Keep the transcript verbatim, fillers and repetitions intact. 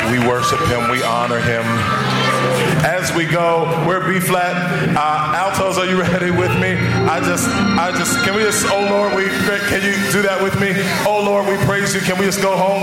We worship him. We honor him. As we go, we're B flat. Uh, altos, are you ready with me? I just, I just, can we just, oh Lord, we, can you do that with me? Oh Lord, we praise you. Can we just go home?